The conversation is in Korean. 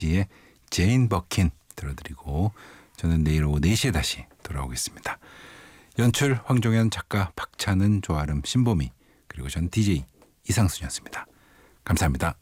의 제인 버킨 들어드리고 저는 내일 오후 4시에 다시 돌아오겠습니다. 연출 황종현, 작가 박찬은, 조아름, 신보미, 그리고 전 DJ 이상순이었습니다. 감사합니다.